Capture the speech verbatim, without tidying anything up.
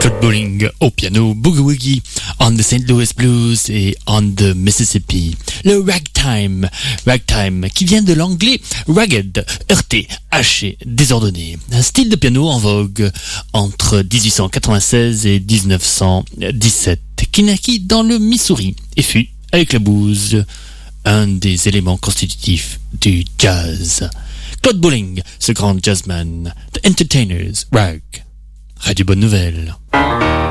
Claude Bolling au piano, Boogie Woogie on the Saint Louis Blues et on the Mississippi. Le ragtime, ragtime qui vient de l'anglais ragged, heurté, haché, désordonné. Un style de piano en vogue entre dix-huit cent quatre-vingt-seize et dix-neuf cent dix-sept, qui naquit dans le Missouri et fut, avec la bouse, un des éléments constitutifs du jazz. Claude Bolling, ce grand jazzman, The Entertainers, Rag. Radio Bonne Nouvelle.